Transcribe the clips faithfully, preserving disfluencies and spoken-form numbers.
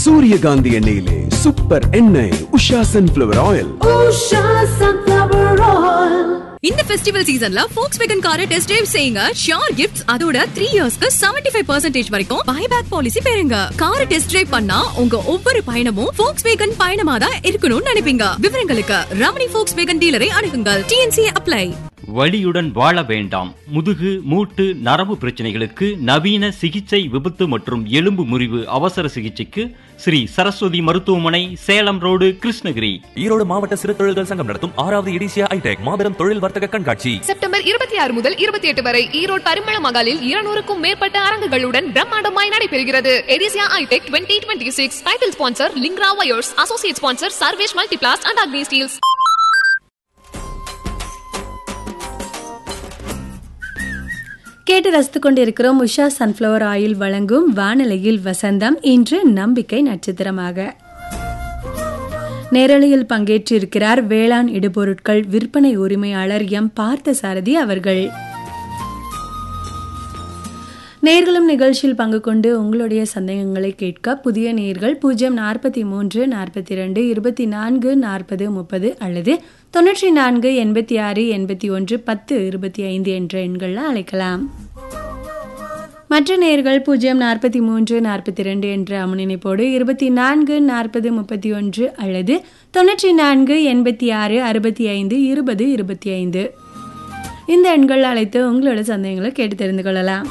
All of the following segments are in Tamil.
சூரியகாந்தி எண்ணெயிலே சூப்பர் எண்ணெய் Usha sunflower oil. Usha Sunflower Oil. இந்த ஃபெஸ்டிவல் சீசன்ல Volkswagen காரை டெஸ்ட் டிரைவ் செய்யுங்க. ஷியோர் கிஃப்ட்ஸ் அதோட த்ரீ இயர்ஸ்க்கு செவன்டி ஃபைவ் பர்சன்டேஜ் வரைக்கும் பைபேக் பாலிசி பெறுங்க. காரை டெஸ்ட் டிரைவ் பண்ணா உங்க ஒவ்வொரு பயணமும் Volkswagen பயணமா தான் இருக்கணும்னு நினைப்பீங்க. விவரங்களுக்கு Ramani Volkswagen டீலரை அணுகுங்கள். T N C apply. வலியுடன் வாழ வேண்டாம். முதுகு மூட்டு நரம்பு பிரச்சனைகளுக்கு நவீன சிகிச்சை, விபத்து மற்றும் எலும்பு முறிவு அவசர சிகிச்சைக்கு ஸ்ரீ சரஸ்வதி மருத்துவமனை, சேலம் ரோடு, கிருஷ்ணகிரி. ஈரோடு மாவட்ட சிறு தொழில்கள் சங்கம் நடத்தும் ஆறாவது எடிசியா ஐடெக் மாபெரும் தொழில் வர்த்தக கண்காட்சி செப்டம்பர் இருபத்தி ஆறு முதல் இருபத்தி எட்டு வரை ஈரோடு பரிமள மகாலில் இருநூறுக்கும் மேற்பட்ட அரங்குகளுடன் பிரம்மாண்டமாய் நடைபெறுகிறது. எடிசியா ஐடெக் twenty twenty six title sponsor லிங்க்ரா wires, associate sponsor Sarvesh Multiplast and Agni Steeles. கேட்டு ரசித்துக் கொண்டிருக்கிறோம் உஷா சன்ஃபிளவர் ஆயில் வழங்கும் வானிலையில் வசந்தம். இன்று நம்பிக்கை நட்சத்திரமாக நேரலையில் பங்கேற்றிருக்கிறார் வேளாண் இடுபொருட்கள் விற்பனை உரிமையாளர் எம் பார்த்தசாரதி அவர்கள். நேர்களும் நிகழ்ச்சியில் பங்கு கொண்டு உங்களுடைய சந்தேகங்களை கேட்க புதிய நேர்கள் பூஜ்ஜியம் நாற்பத்தி மூன்று நாற்பத்தி இரண்டு இருபத்தி நான்கு நாற்பது முப்பது அல்லது தொன்னூற்றி நான்கு எண்பத்தி ஆறு எண்பத்தி ஒன்று பத்து இருபத்தி ஐந்து என்ற எண்களில் அழைக்கலாம். மற்ற நேர்கள் பூஜ்ஜியம் நாற்பத்தி மூன்று நாற்பத்தி இரண்டு என்ற அமுனினைப்போடு இருபத்தி நான்கு நாற்பது முப்பத்தி ஒன்று அல்லது தொன்னூற்றி நான்கு எண்பத்தி ஆறு அறுபத்தி ஐந்து இருபது இருபத்தி ஐந்து இந்த எண்கள் அழைத்து உங்களோட சந்தேகங்களை கேட்டு தெரிந்து கொள்ளலாம்.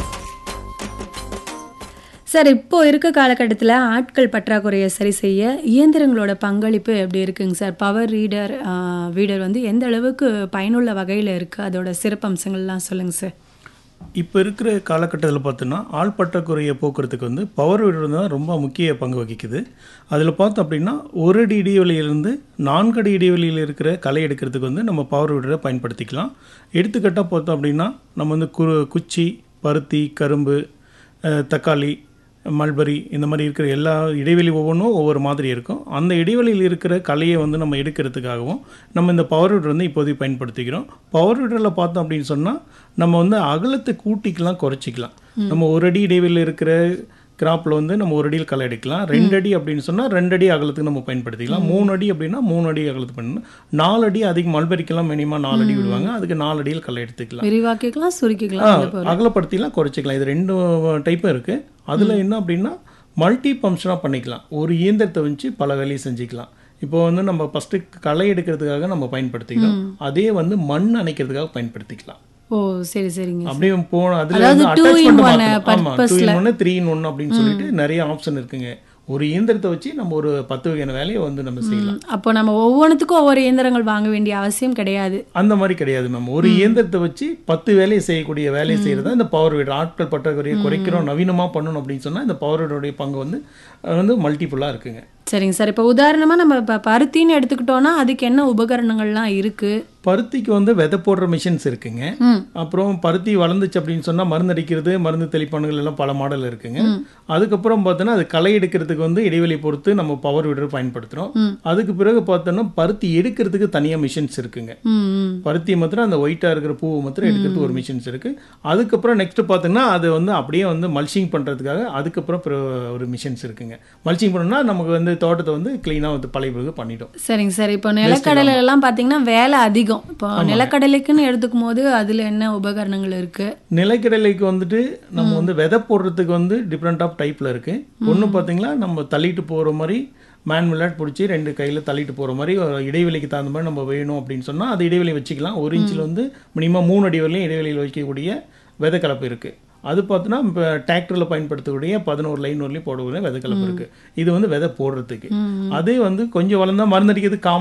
சார், இப்போ இருக்க காலகட்டத்தில் ஆட்கள் பற்றாக்குறையை சரி செய்ய இயந்திரங்களோட பங்களிப்பு எப்படி இருக்குங்க சார்? பவர் ரீடர் வீடர் வந்து எந்த அளவுக்கு பயனுள்ள வகையில் இருக்குது, அதோட சிறப்பம்சங்கள்லாம் சொல்லுங்கள் சார். இப்போ இருக்கிற காலகட்டத்தில் பார்த்தோன்னா ஆள் பற்றாக்குறையை போக்குறதுக்கு வந்து பவர் வீடர் தான் ரொம்ப முக்கிய பங்கு வகிக்குது. அதில் பார்த்தோம் அப்படின்னா ஒரு அடி இடைவெளியிலிருந்து நான்கு அடி இடைவெளியில் இருக்கிற களை எடுக்கிறதுக்கு வந்து நம்ம பவர் வீடரை பயன்படுத்திக்கலாம். எடுத்துக்கிட்டால் பார்த்தோம் அப்படின்னா நம்ம வந்து கு குச்சி, பருத்தி, கரும்பு, தக்காளி, மல்பரி இந்த மாதிரி இருக்கிற எல்லா இடைவெளி ஒவ்வொன்றும் ஒவ்வொரு மாதிரி இருக்கும். அந்த இடைவெளியில் இருக்கிற கலையை வந்து நம்ம எடுக்கிறதுக்காகவும் நம்ம இந்த பவர் வீடர் வந்து இப்போதைக்கு பயன்படுத்திக்கிறோம். பவர் வீடரில் பார்த்தோம் அப்படின்னு சொன்னால் நம்ம வந்து அகலத்தை கூட்டிக்கலாம், குறைச்சிக்கலாம். நம்ம ஒரு அடி இடைவெளியில் இருக்கிற கிராப்பில் வந்து நம்ம ஒரு அடியில் களை எடுக்கலாம். ரெண்டு அடி அப்படின்னு சொன்னால் ரெண்டு அடி அகலத்துக்கு நம்ம பயன்படுத்திக்கலாம். மூணு அடி அப்படின்னா மூணு அடி அகலத்துக்கு பண்ணணும். நாலு அடி அதிகம் மல்பரிக்கெல்லாம் மினிமம் நாலு அடி விடுவாங்க. அதுக்கு நாலு அடியில் களை எடுத்துக்கலாம், விரிவாக்கிக்கலாம், சுருக்கிக்கலாம், அகலப்படுத்திக்கலாம், குறைச்சிக்கலாம். இது ரெண்டு டைப்பும் இருக்குது. அதில் என்ன அப்படின்னா மல்டி ஃபங்க்ஷனாக பண்ணிக்கலாம். ஒரு இயந்திரத்தை வச்சு பல வேலையை செஞ்சுக்கலாம். இப்போ வந்து நம்ம ஃபஸ்ட்டு களை எடுக்கிறதுக்காக நம்ம பயன்படுத்திக்கலாம், அதே வந்து மண் அணைக்கிறதுக்காக பயன்படுத்திக்கலாம். ஓ சரி சரிங்க. அப்படியே போன அதுல வந்து அட்டாச்மென்ட் ஆமா two in one three in one அப்படின்னு சொல்லிட்டு நிறைய ஆப்ஷன் இருக்குங்க. ஒரு இயந்திரத்தை வச்சு நம்ம ஒரு பத்து வகையான வேலையை வந்து நம்ம செய்யலாம். அப்போ நம்ம ஒவ்வொன்றுத்துக்கும் ஒவ்வொரு இயந்திரங்கள் வாங்க வேண்டிய அவசியம் கிடையாது. அந்த மாதிரி கிடையாது மேம். ஒரு இயந்திரத்தை வச்சு பத்து வேலையை செய்யக்கூடிய வேலையை செய்யறதா இந்த பவர் வீடர். ஆட்கள் பற்றாக்குறையை குறைக்கிறோம், நவீனமா பண்ணணும் அப்படின்னு சொன்னா இந்த பவர் வீடருடைய பங்கு வந்து வந்து மல்டிபிளா இருக்குங்க. சரிங்க சார். இப்போ உதாரணமா நம்ம இப்போ பருத்தின்னு எடுத்துக்கிட்டோம்னா அதுக்கு என்ன உபகரணங்கள்லாம் இருக்கு? பருத்திக்கு வந்து விதை போடுற மிஷின்ஸ் இருக்குங்க. அப்புறம் பருத்தி வளர்ந்துச்சு அப்படின்னு சொன்னா மருந்து அடிக்கிறது, மருந்து தெளிப்பான்கள் எல்லாம் பல மாடல் இருக்குங்க. அதுக்கப்புறம் பார்த்தோன்னா அது களை எடுக்கிறதுக்கு வந்து இடைவெளி பொறுத்து நம்ம பவர் வீடர் பயன்படுத்துறோம். அதுக்கு பிறகு பார்த்தோன்னா பருத்தி எடுக்கிறதுக்கு தனியா மிஷின்ஸ் இருக்குங்க. பருத்தி மாத்திரம் அந்த ஒயிட்டா இருக்கிற பூவை மாத்திரம் எடுக்கிறதுக்கு ஒரு மிஷின்ஸ் இருக்கு. அதுக்கப்புறம் நெக்ஸ்ட் பார்த்தோன்னா அது வந்து அப்படியே வந்து மல்ச்சிங் பண்றதுக்காக அதுக்கப்புறம் ஒரு மிஷின்ஸ் இருக்குங்க. மல்ச்சிங் பண்ணோம்னா நமக்கு வந்து தோட்டத்தை வந்து கிளீனா வந்து பழைய பிறகு பண்ணிடும். சரிங்க சார். இப்போ நிலக்கடலை எல்லாம் பாத்தீங்கன்னா வேலை அதிகம். இப்போ நிலக்கடலைக்குன்னு எடுத்துக்கும் போது அதுல என்ன உபகரணங்கள் இருக்கு? நிலக்கடலைக்கு வந்துட்டு நம்ம வந்து விதை போடுறதுக்கு வந்து டிஃப்ரெண்ட் ஆஃப் டைப்ல இருக்கு. ஒன்று பார்த்தீங்களா நம்ம தள்ளிட்டு போற மாதிரி மேன் விளையாட் பிடிச்சி ரெண்டு கையில் தள்ளிட்டு போகிற மாதிரி இடைவெளிக்கு தகுந்த மாதிரி நம்ம வேணும் அப்படின்னு சொன்னால் அது இடைவெளி வச்சுக்கலாம். ஒரு இன்ச்சில் வந்து மினிமம் மூணு அடி வரையிலும் இடைவெளியில் வைக்கக்கூடிய விதை கலப்பு இருக்குது. அது பார்த்தோன்னா இப்போ டிராக்டரில் பயன்படுத்தக்கூடிய பதினோரு லைன் வரலையும் போடக்கூடிய விதை கலப்பு இருக்குது. இது வந்து விதை போடுறதுக்கு. அதே வந்து கொஞ்சம் வளர்ந்தா மருந்தடிக்கிறதுக்கு காமன்